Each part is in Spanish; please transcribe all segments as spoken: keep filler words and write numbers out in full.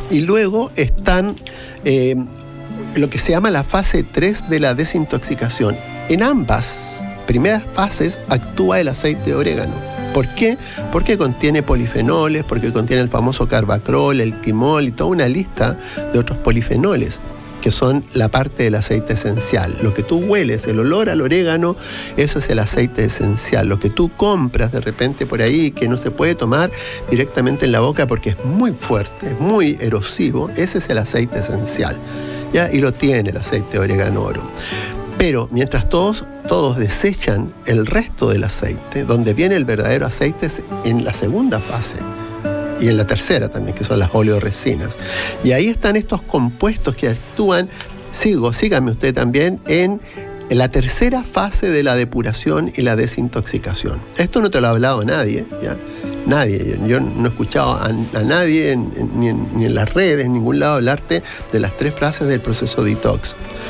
Y luego están eh, lo que se llama la fase tres de la desintoxicación. En ambas primeras fases actúa el aceite de orégano. ¿Por qué? Porque contiene polifenoles, porque contiene el famoso carbacrol, el timol y toda una lista de otros polifenoles, que son la parte del aceite esencial. Lo que tú hueles, el olor al orégano, eso es el aceite esencial. Lo que tú compras de repente por ahí, que no se puede tomar directamente en la boca porque es muy fuerte, es muy erosivo, ese es el aceite esencial, ¿ya? Y lo tiene el aceite de orégano oro. Pero mientras todos, todos desechan el resto del aceite, donde viene el verdadero aceite es en la segunda fase. Y en la tercera también, que son las oleoresinas. Y ahí están estos compuestos que actúan, sigo, síganme usted también, en la tercera fase de la depuración y la desintoxicación. Esto no te lo ha hablado nadie, ¿ya? Nadie. Yo no he escuchado a, a nadie, en, en, ni, en, ni en las redes, en ningún lado, hablarte de las tres fases del proceso detox.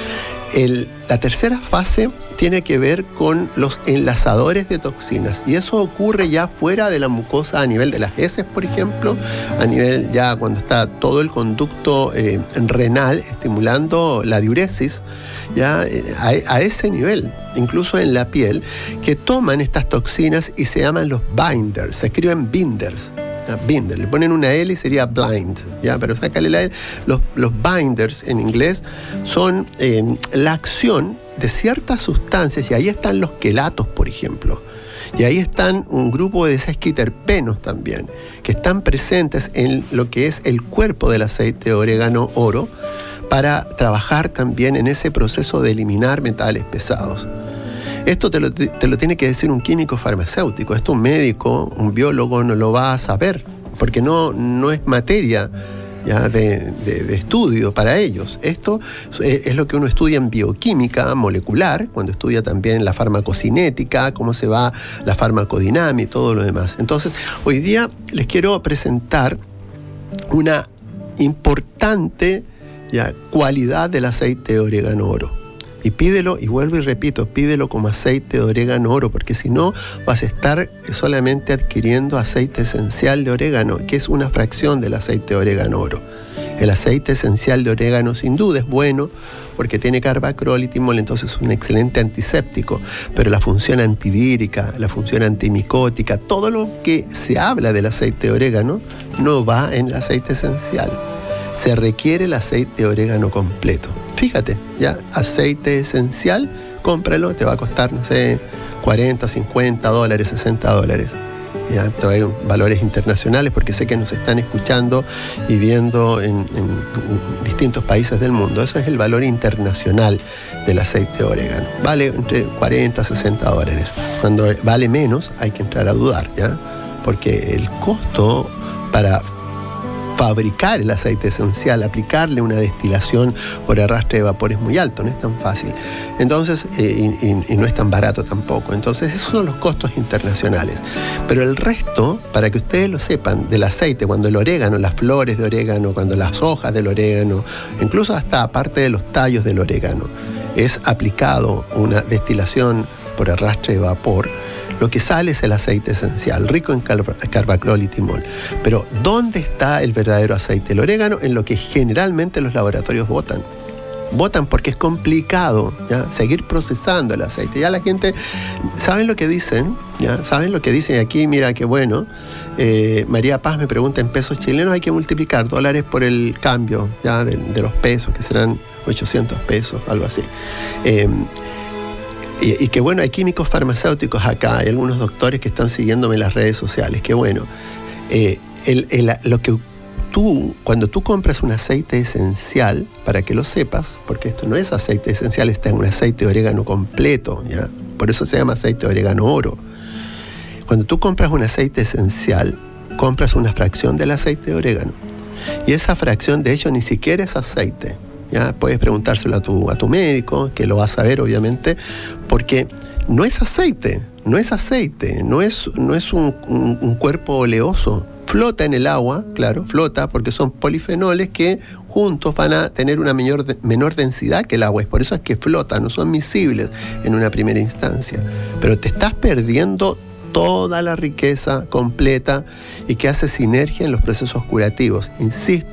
El, la tercera fase tiene que ver con los enlazadores de toxinas, y eso ocurre ya fuera de la mucosa, a nivel de las heces, por ejemplo, a nivel ya cuando está todo el conducto eh, renal estimulando la diuresis, ya eh, a, a ese nivel, incluso en la piel, que toman estas toxinas y se llaman los binders, se escriben binders. Binder, le ponen una L y sería blind, ¿ya? Pero sácale la L. Los, los binders en inglés son eh, la acción de ciertas sustancias, y ahí están los quelatos, por ejemplo. Y ahí están un grupo de sesquiterpenos también, que están presentes en lo que es el cuerpo del aceite de orégano oro, para trabajar también en ese proceso de eliminar metales pesados. Esto te lo, te lo tiene que decir un químico farmacéutico. Esto un médico, un biólogo no lo va a saber, porque no, no es materia ya de, de, de estudio para ellos. Esto es, es lo que uno estudia en bioquímica molecular, cuando estudia también la farmacocinética, cómo se va la farmacodinámica y todo lo demás. Entonces, hoy día les quiero presentar una importante ya, cualidad del aceite de orégano oro. Y pídelo, y vuelvo y repito, pídelo como aceite de orégano oro, porque si no vas a estar solamente adquiriendo aceite esencial de orégano, que es una fracción del aceite de orégano oro. El aceite esencial de orégano sin duda es bueno, porque tiene carbacrol y timol, entonces es un excelente antiséptico, pero la función antivírica, la función antimicótica, todo lo que se habla del aceite de orégano no va en el aceite esencial. Se requiere el aceite de orégano completo. Fíjate, ya, aceite esencial, cómpralo, te va a costar, no sé, cuarenta, cincuenta dólares, sesenta dólares. Ya, todavía hay valores internacionales, porque sé que nos están escuchando y viendo en, en distintos países del mundo. Eso es el valor internacional del aceite de orégano. Vale entre cuarenta, sesenta dólares. Cuando vale menos, hay que entrar a dudar, ¿ya? Porque el costo para fabricar el aceite esencial, aplicarle una destilación por arrastre de vapor es muy alto, no es tan fácil. Entonces, eh, y, y, y no es tan barato tampoco. Entonces, esos son los costos internacionales. Pero el resto, para que ustedes lo sepan, del aceite, cuando el orégano, las flores de orégano, cuando las hojas del orégano, incluso hasta aparte de los tallos del orégano, es aplicado una destilación por arrastre de vapor, lo que sale es el aceite esencial, rico en carbacrol y timol. Pero, ¿dónde está el verdadero aceite? El orégano, en lo que generalmente los laboratorios botan. Botan porque es complicado, ¿ya? Seguir procesando el aceite. Ya la gente, ¿saben lo que dicen? ¿Ya? ¿Saben lo que dicen? Aquí, mira qué bueno. Eh, María Paz me pregunta, en pesos chilenos hay que multiplicar dólares por el cambio, ¿ya? De, de los pesos, que serán ochocientos pesos, algo así. Eh, Y, y que bueno, hay químicos farmacéuticos acá, hay algunos doctores que están siguiéndome en las redes sociales, que bueno, eh, el, el, lo que tú, cuando tú compras un aceite esencial, para que lo sepas, porque esto no es aceite esencial, está en un aceite de orégano completo, ¿ya? Por eso se llama aceite de orégano oro. Cuando tú compras un aceite esencial, compras una fracción del aceite de orégano, y esa fracción de hecho ni siquiera es aceite. Ya puedes preguntárselo a tu, a tu médico, que lo va a saber obviamente, porque no es aceite, no es aceite, no es, no es un, un, un cuerpo oleoso. Flota en el agua, claro, flota porque son polifenoles que juntos van a tener una menor, menor densidad que el agua. Es por eso es que flotan, no son miscibles en una primera instancia. Pero te estás perdiendo toda la riqueza completa y que hace sinergia en los procesos curativos. Insisto,